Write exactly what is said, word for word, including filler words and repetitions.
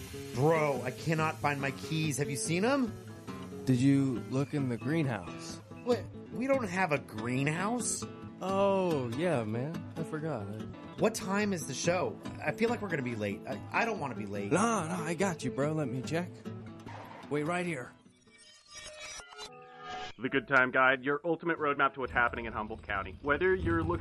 Bro, I cannot find my keys. Have you seen them? Did you look in the greenhouse? What? We don't have a greenhouse? Oh, yeah, man. I forgot. I... What time is the show? I feel like we're going to be late. I, I don't want to be late. No, no, I got you, bro. Let me check. Wait right here. The Good Time Guide, your ultimate roadmap to what's happening in Humboldt County. Whether you're looking